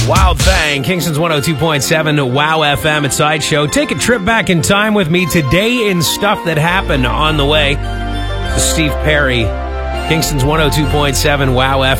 Wild Thing, Kingston's 102.7 Wow FM at Sideshow. Take a trip back in time with me today in Stuff That Happened on the way to Steve Perry, Kingston's 102.7 Wow FM.